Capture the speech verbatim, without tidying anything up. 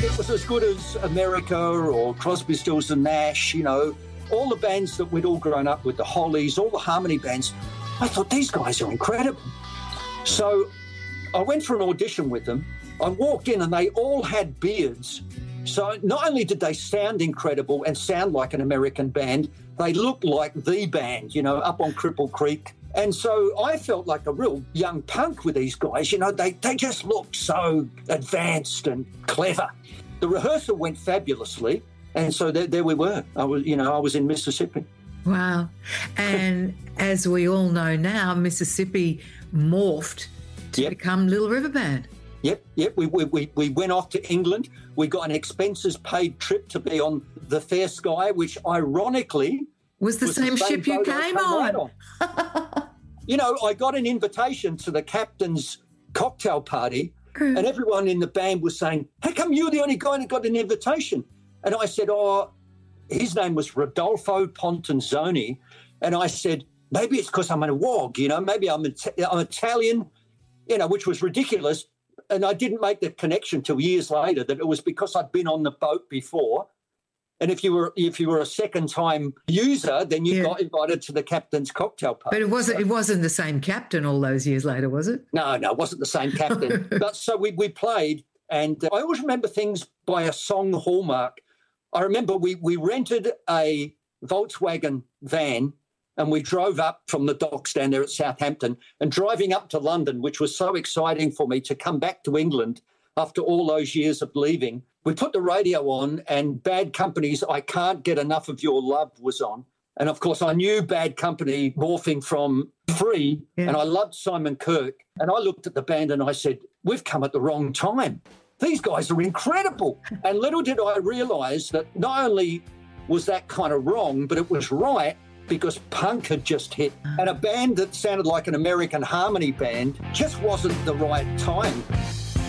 it was as good as America or Crosby, Stills and Nash, you know, all the bands that we'd all grown up with, the Hollies, all the harmony bands. I thought, these guys are incredible. So I went for an audition with them. I walked in and they all had beards. So not only did they sound incredible and sound like an American band, they looked like the band, you know, up on Cripple Creek. And so I felt like a real young punk with these guys. You know, they, they just looked so advanced and clever. The rehearsal went fabulously. And so there, there we were. I was, you know, I was in Mississippi. Wow. And as we all know now, Mississippi morphed to Yep. become Little River Band. Yep, yep. We, we, we, we went off to England. We got an expenses-paid trip to be on the Fair Sky, which ironically... Was the was same ship you boat I came right on. on. You know, I got an invitation to the captain's cocktail party, and everyone in the band was saying, how come you're the only guy that got an invitation? And I said, oh, his name was Rodolfo Pontenzoni. And I said, maybe it's because I'm a wog, you know, maybe I'm, I'm Italian, you know, which was ridiculous. And I didn't make the connection till years later that it was because I'd been on the boat before. And if you were if you were a second-time user, then you Yeah. got invited to the captain's cocktail party. But it wasn't it wasn't the same captain all those years later, was it? No, no, it wasn't the same captain. But so we, we played, and uh, I always remember things by a song hallmark. I remember we, we rented a Volkswagen van and we drove up from the docks down there at Southampton, and driving up to London, which was so exciting for me to come back to England after all those years of leaving. We put the radio on and Bad Company's I Can't Get Enough of Your Love was on. And, of course, I knew Bad Company morphing from Free, Yeah. and I loved Simon Kirke. And I looked at the band and I said, we've come at the wrong time. These guys are incredible. And little did I realise that not only was that kind of wrong, but it was right because punk had just hit. And a band that sounded like an American harmony band just wasn't the right time.